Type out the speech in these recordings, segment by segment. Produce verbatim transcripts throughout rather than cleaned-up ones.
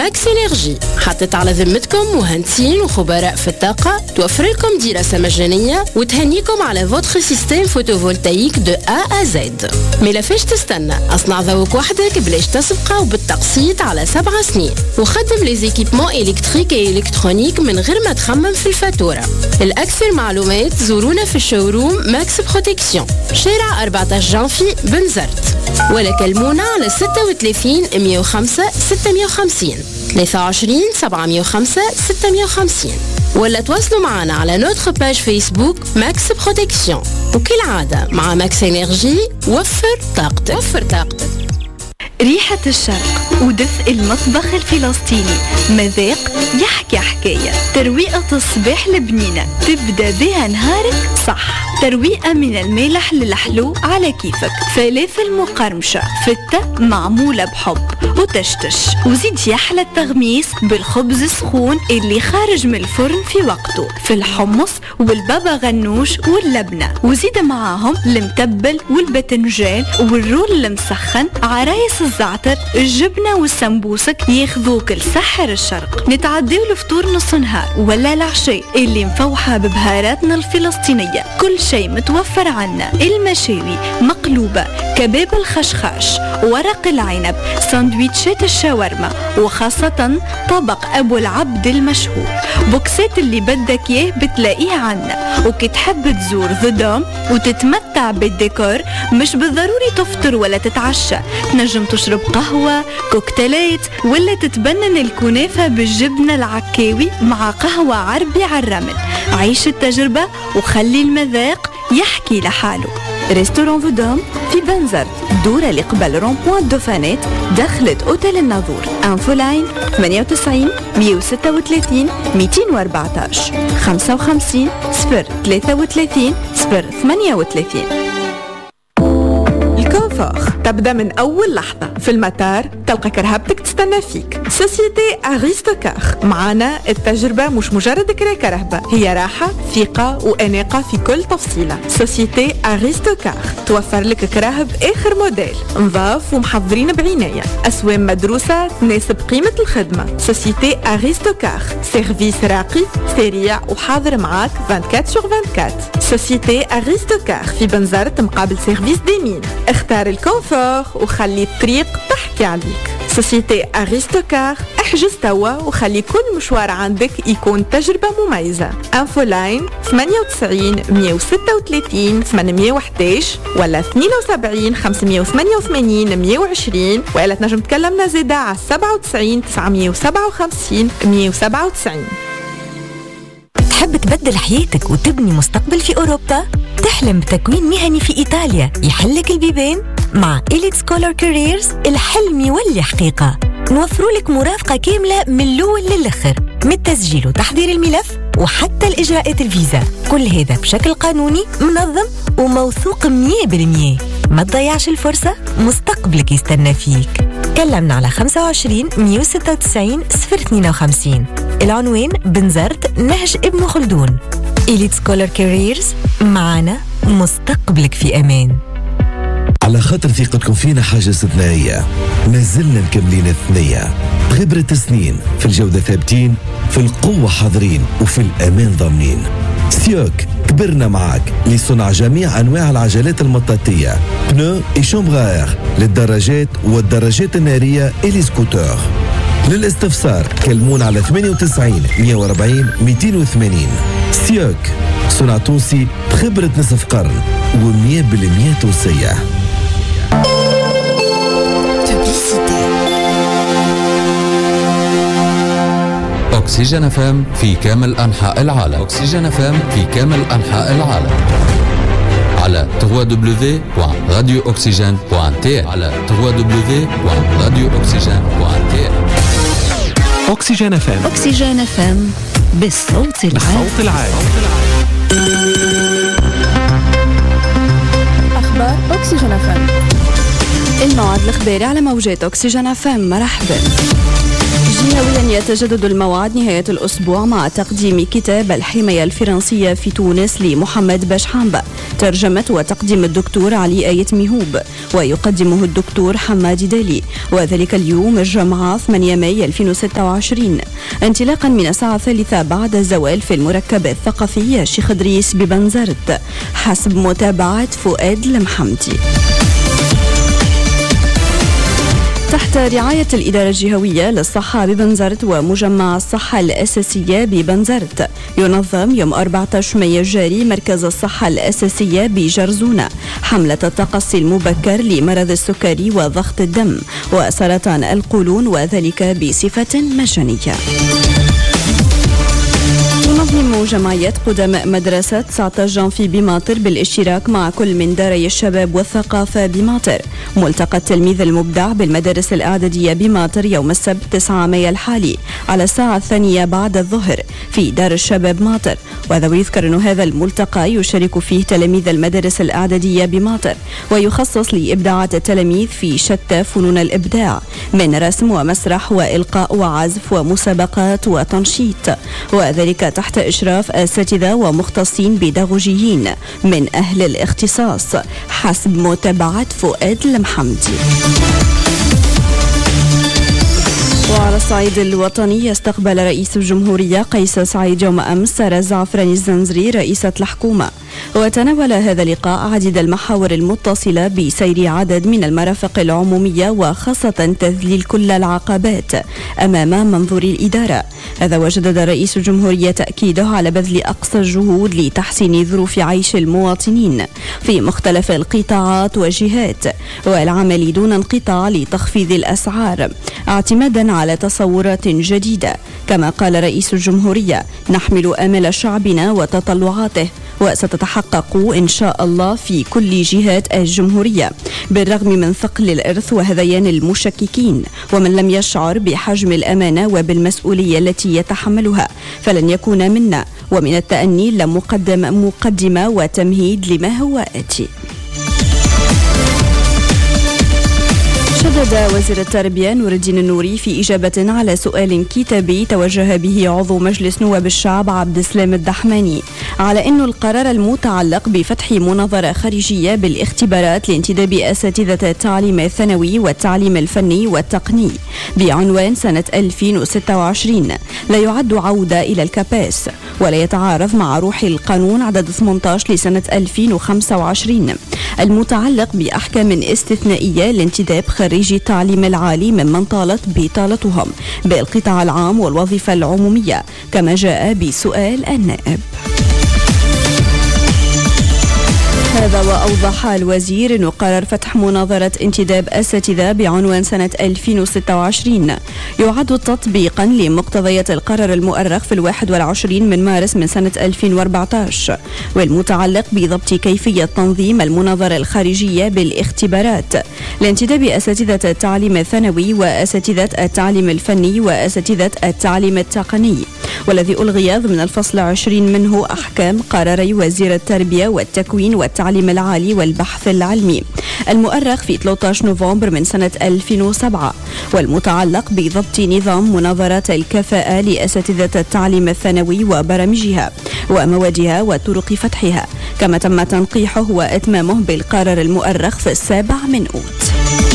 ماكس إنرجي حطت على ذمتكم مهندسين وخبراء في الطاقة، توفر لكم دراسة مجانية وتهنيكم على فوتر سيستم فوتوفولتايك دو A à Z. مي لافاش تستنى، اصنع ذوق وحدك بلاش تسبقه وبالتقسيط على سبع سنين، وخدم لي زيكيبمون إلكتريك و إلكترونيك من غير ما تخمم في الفاتورة. الأكثر معلومات زورونا في الشوروم ماكس بروتكسيون، شارع أربعطاش جانفي بنزرت، ولا كلمونا على ستة وثلاثين مية وخمسة ستمية وخمسين ثلاثة وعشرين سبعمية وخمسة ستمية وخمسين، ولا تواصلوا معنا على نوتر باج فيسبوك ماكس بروتكسيون. وكالعادة مع ماكس إنرجي وفر طاقتك. وفر طاقتك. ريحة الشرق ودفء المطبخ الفلسطيني، مذاق يحكي حكاية، ترويقة الصباح البنينة تبدأ بها نهارك صح، ترويقة من المالح للحلو على كيفك، فلافل مقرمشة فتة معمولة بحب وتشتش، وزيد يحلى التغميس بالخبز السخون اللي خارج من الفرن في وقته، في الحمص والبابا غنوش واللبنة، وزيد معاهم المتبل والبتنجان والرول المسخن، عرايس الزعتر، الجبنة والسمبوسك ياخذوك لسحر الشرق. نتعديو الفطور نص نهار ولا العشاء اللي مفوحة ببهاراتنا الفلسطينية، كل شيء متوفر عنا، المشاوي مقلوبة، كباب الخشخاش، ورق العنب، ساندويتشات الشاورما، وخاصة طبق أبو العبد المشهور. بوكسات اللي بدك إياه بتلاقيه عنا، وكي تحب تزور ذا دوم وتتمتع بالديكور مش بالضروري تفطر ولا تتعشى، تنجم تشرب قهوة، كوكتيلات، ولا تتبنن الكنافة بالجبنة العكاوي مع قهوة عربي على الرمل. عيش التجربة وخلي المذاق يحكي لحاله. ريستوران فودوم في بنزرت، دورة اللي قبل رونبوان دوفانات، دخلت أوتيل الناظور. انفو لاين ثمانية وتسعين مية وستة وثلاثين مئتين وأربعتاش خمسة وخمسين صفر ثلاثة وثلاثين صفر ثمانية وثلاثين. الكونفور تبدأ من أول لحظة في المطار، تلقى كرهبتك تستنى فيك. سوسيتي أغيستوكار، معانا التجربة مش مجرد كرا كرهبة، هي راحة ثقة وأناقة في كل تفصيلة. سوسيتي أغيستوكار توفر لك كراهب آخر موديل، نظاف ومحضرين بعناية، أسوام مدروسة تناسب قيمة الخدمة. سوسيتي أغيستوكار سيرفيس راقي سريع وحاضر معاك أربعة وعشرين سور أربعة وعشرين. سوسيتي أغيستوكار في بنزرت مقابل سيرفيس ديمين. اختار الكونفور وخلي الطريق تحكي عليك. سوسيتي أغيستوكار، احجز توا وخلي كل مشوار عندك يكون تجربة مميزة. انفو لاين ثمانية وتسعين مية وستة وثلاثين ثمانمية وإحداش ولا اثنين وسبعين خمسمية وثمانية وثمانين مية وعشرين، وإلا تنجم تكلمنا زيادة على سبعة وتسعين تسعمية وسبعة وخمسين مية وسبعة وتسعين. تحب تبدل حياتك وتبني مستقبل في أوروبا؟ تحلم بتكوين مهني في إيطاليا يحلك البيبان؟ مع إليت سكولر كاريرز الحلم يولي حقيقة. نوفروا لك مرافقة كاملة من الأول للآخر، من التسجيل وتحضير الملف وحتى الإجراءات الفيزا، كل هذا بشكل قانوني منظم وموثوق مية بالمية. ما تضيعش الفرصة، مستقبلك يستنى فيك. كلمنا على خمسة وعشرين مية وستة وتسعين صفر اثنين وخمسين. العنوان بنزرت نهج ابن خلدون. إليت سكولر كاريرز، معنا مستقبلك في أمان. على خاطر ثقتكم فينا حاجة استثنائية، ما زلنا مكملين الثنية، بخبرة سنين في الجودة ثابتين، في القوة حاضرين، وفي الأمان ضامنين. سيوك كبرنا معاك لصنع جميع أنواع العجلات المطاطية، بنو إي شومبغار للدراجات والدراجات النارية إلي سكوتر. للاستفسار كلمون على ثمانية وتسعين مية وأربعين مئتين وثمانين. سيوك صنع تونسي بخبرة نصف قرن ومية بالمية تونسية. أكسجين اف ام في كامل أنحاء العالم. أكسجين اف ام في كامل أنحاء العالم على دبليو دبليو دبليو دوت راديو أكسجين دوت تي على دبليو دبليو دبليو دوت راديو أكسجين دوت تي. أكسجين اف ام. أكسجين اف ام بالصوت العالي. بالصوت العالي. أخبار أكسجين اف ام، الموعد الإخباري على موجات أكسجين اف ام. مرحبا. جهويا يتجدد الموعد نهاية الأسبوع مع تقديم كتاب الحماية الفرنسية في تونس لمحمد باشحامبة، ترجمة وتقديم الدكتور علي آيت ميهوب، ويقدمه الدكتور حمادي دالي، وذلك اليوم الجمعة ثمانية ماي ألفين وستة وعشرين انطلاقا من الساعة الثالثة بعد الزوال في المركب الثقافي الشيخ إدريس ببنزرت حسب متابعة فؤاد المحمدي. تحت رعاية الإدارة الجهوية للصحة ببنزرت ومجمع الصحة الأساسية ببنزرت، ينظم يوم أربعة عشر مايو الجاري مركز الصحة الأساسية بجرزونة حملة التقصي المبكر لمرض السكري وضغط الدم وسرطان القولون، وذلك بصفة مجانية. تنظم جمعية قدماء مدرسة تسعة عشر جانفي بماطر بالاشتراك مع كل من داري الشباب والثقافة بماطر ملتقى التلميذ المبدع بالمدارس الإعدادية بماطر يوم السبت تسعة مايو الحالي على الساعة الثانية بعد الظهر في دار الشباب ماطر. وهذا ويذكر أن هذا الملتقى يشارك فيه تلاميذ المدارس الإعدادية بماطر، ويخصص لإبداعات التلاميذ في شتى فنون الإبداع من رسم ومسرح وإلقاء وعزف ومسابقات وتنشيط، وذلك تحت إشراف أساتذة ومختصين بيداغوجيين من أهل الاختصاص حسب متابعة فؤاد المحمدي. وعلى الصعيد الوطني استقبل رئيس الجمهورية قيس سعيد يوم أمس سارة زعفراني الزنزري رئيسة الحكومة، وتناول هذا اللقاء عديد المحاور المتصلة بسير عدد من المرافق العمومية وخاصة تذليل كل العقبات أمام منظور الإدارة. هذا وجدد رئيس الجمهورية تأكيده على بذل أقصى الجهود لتحسين ظروف عيش المواطنين في مختلف القطاعات والجهات والعمل دون انقطاع لتخفيض الأسعار اعتمادا على تصورات جديدة. كما قال رئيس الجمهورية: نحمل آمال شعبنا وتطلعاته وستتحقق إن شاء الله في كل جهات الجمهورية بالرغم من ثقل الإرث وهذيان المشككين، ومن لم يشعر بحجم الأمانة وبالمسؤولية التي يتحملها فلن يكون منا، ومن التأني لمقدم مقدمة وتمهيد لما هو آتي. شدد وزير التربية نور الدين النوري في إجابة على سؤال كتابي توجه به عضو مجلس نواب الشعب عبد السلام الدحماني على أن القرار المتعلق بفتح مناظرة خارجية بالاختبارات لانتداب أساتذة التعليم الثانوي والتعليم الفني والتقني بعنوان سنة ألفين وستة وعشرين لا يعد عودة إلى الكباس ولا يتعارض مع روح القانون عدد ثمانية عشر لسنة ألفين وخمسة وعشرين المتعلق بأحكام استثنائية لانتداب خريجي التعليم العالي ممن طالت بطالتهم بالقطاع العام والوظيفة العمومية، كما جاء بسؤال النائب. هذا وأوضح الوزير أنه قرر فتح مناظرة انتداب أساتذة بعنوان سنة ألفين وستة وعشرين يعد تطبيقا لمقتضيات القرار المؤرخ في الواحد والعشرين من مارس من سنة ألفين وأربعة عشر والمتعلق بضبط كيفية تنظيم المناظرة الخارجية بالاختبارات لانتداب أساتذة التعليم الثانوي وأساتذة التعليم الفني وأساتذة التعليم التقني، والذي ألغي ضمن الفصل عشرين منه أحكام قراري وزير التربية والتكوين والتعليم العالي والبحث العلمي المؤرخ في ثلاثة عشر نوفمبر من سنة ألفين وسبعة والمتعلق بضبط نظام مناظرات الكفاءة لأساتذة التعليم الثانوي وبرامجها وموادها وطرق فتحها، كما تم تنقيحه وإتمامه بالقرار المؤرخ في السابع من أوت.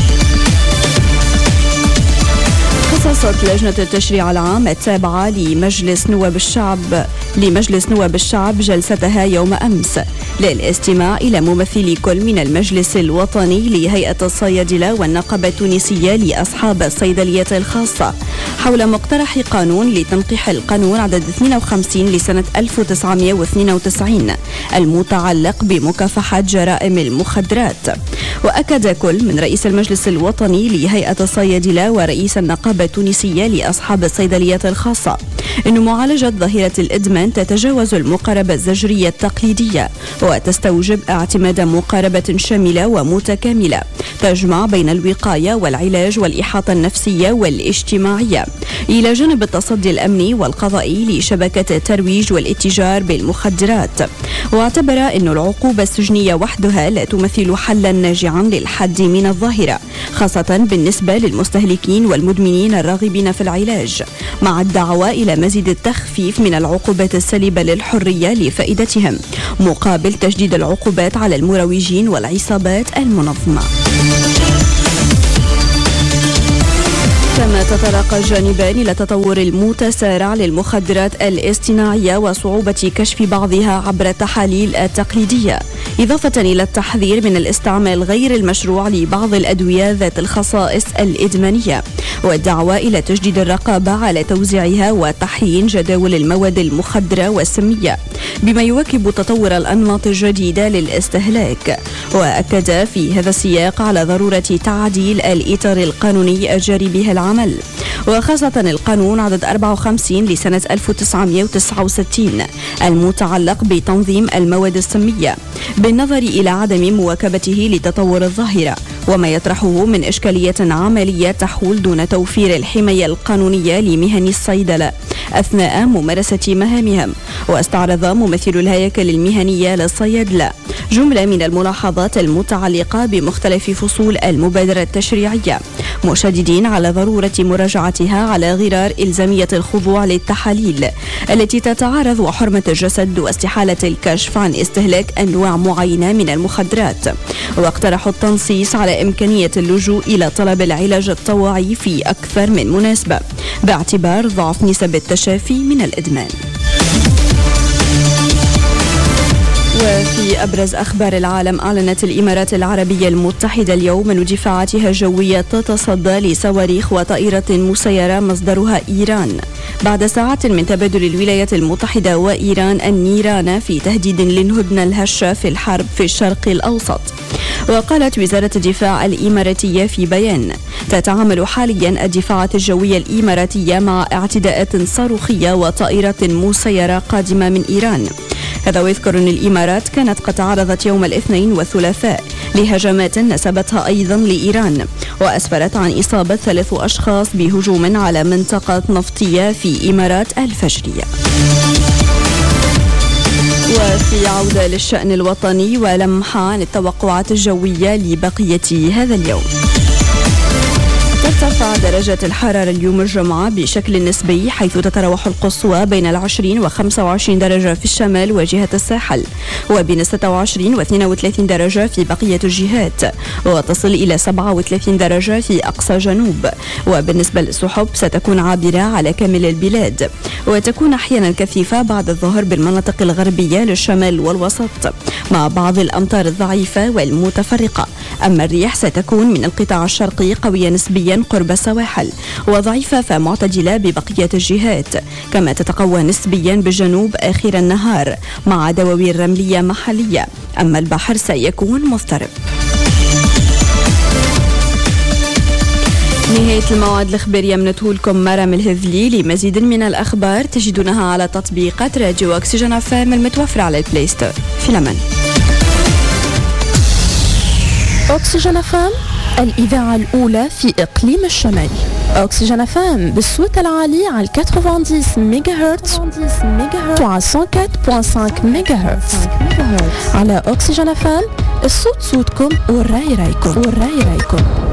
خصصت لجنة التشريع العام التابعة لمجلس نواب الشعب لمجلس نواب الشعب جلستها يوم أمس للاستماع إلى ممثلي كل من المجلس الوطني لهيئة الصيادلة والنقابة التونسية لأصحاب الصيدليات الخاصة حول مقترح قانون لتنقيح القانون عدد اثنين وخمسين لسنة ألف وتسعمائة واثنين وتسعين المتعلق بمكافحة جرائم المخدرات. وأكد كل من رئيس المجلس الوطني لهيئة الصيادلة ورئيس النقابة التونسية لأصحاب الصيدليات الخاصة أن معالجة ظاهرة الإدمان تتجاوز المقاربة الزجرية التقليدية وتستوجب اعتماد مقاربة شاملة ومتكاملة تجمع بين الوقاية والعلاج والإحاطة النفسية والاجتماعية، إلى جانب التصدي الأمني والقضائي لشبكة الترويج والاتجار بالمخدرات. واعتبر أن العقوبة السجنية وحدها لا تمثل حلا ناجعا للحد من الظاهرة، خاصة بالنسبة للمستهلكين والمدمنين الراغبين في العلاج، مع الدعوة إلى مزيد التخفيف من العقوبات السلبة للحرية لفائدتهم مقابل تشديد العقوبات على المروجين والعصابات المنظمة. كما تتلاقى الجانبان إلى التطور المتسارع للمخدرات الاصطناعية وصعوبة كشف بعضها عبر التحاليل التقليدية، إضافة إلى التحذير من الاستعمال غير المشروع لبعض الأدوية ذات الخصائص الإدمانية، والدعوة إلى تجديد الرقابة على توزيعها وتحيين جداول المواد المخدرة والسمية بما يواكب تطور الأنماط الجديدة للاستهلاك. وأكد في هذا السياق على ضرورة تعديل الإطار القانوني الجاري به العمل، وخاصة القانون عدد أربعة وخمسين لسنة ألف وتسعمائة وتسعة وستين المتعلق بتنظيم المواد السمية، بالنظر إلى عدم مواكبته لتطور الظاهرة وما يطرحه من إشكالية عملية تحول دون توفير الحماية القانونية لمهن الصيدلة أثناء ممارسة مهامهم. واستعرض ممثل الهياكل المهنية للصيادلة جملة من الملاحظات المتعلقة بمختلف فصول المبادرة التشريعية، مشددين على ضرورة مراجعتها على غرار إلزامية الخضوع للتحاليل التي تتعارض وحرمة الجسد واستحالة الكشف عن استهلاك أنواع معينة من المخدرات. واقترحوا التنصيص على إمكانية اللجوء إلى طلب العلاج الطوعي في أكثر من مناسبة باعتبار ضعف نسب التشافي من الإدمان. وفي أبرز أخبار العالم، أعلنت الإمارات العربية المتحدة اليوم أن دفاعاتها الجوية تتصدى لصواريخ وطائرة مسيرة مصدرها إيران بعد ساعات من تبادل الولايات المتحدة وإيران النيران في تهديد للهدنة الهشة في الحرب في الشرق الأوسط. وقالت وزارة الدفاع الإماراتية في بيان: تتعامل حاليا الدفاعات الجوية الإماراتية مع اعتداءات صاروخية وطائرة مسيرة قادمة من إيران. هذا ويذكر أن الإمارات كانت قد تعرضت يوم الاثنين والثلاثاء لهجمات نسبتها أيضا لإيران، وأسفرت عن إصابة ثلاث أشخاص بهجوم على منطقة نفطية في إمارات الفجرية. وفي عودة للشأن الوطني ولمحة عن التوقعات الجوية لبقية هذا اليوم. ترتفع درجة الحرارة اليوم الجمعة بشكل نسبي، حيث تتراوح القصوى بين العشرين وخمسة وعشرين درجة في الشمال وجهة الساحل، وبين ستة وعشرين واثنين وثلاثين درجة في بقية الجهات، وتصل إلى سبعة وثلاثين درجة في أقصى جنوب. وبالنسبة للسحب ستكون عابرة على كامل البلاد، وتكون أحيانا كثيفة بعد الظهر بالمناطق الغربية للشمال والوسط، مع بعض الأمطار الضعيفة والمتفرقة. أما الرياح ستكون من القطاع الشرقي قوية نسبيا قرب السواحل، وضعيفة فمعتدلة ببقية الجهات، كما تتقوى نسبيا بالجنوب آخر النهار مع دواوين رملية محلية. أما البحر سيكون مضطرب. نهاية الموعد الإخبارية منته لكم مرام الهذلي. لمزيد من الأخبار تجدونها على تطبيقات راديو أكسجين اف ام المتوفرة على البلاي ستور. في الأمان. أكسجين اف ام، الإذاعة الأولى في إقليم الشمال. أكسجين اف ام بالصوت العالي على تسعين ميجا هرتز وعلى مية وأربعة فاصلة خمسة ميجا هرتز. على أكسجين اف ام الصوت صوتكم والرأي رأيكم.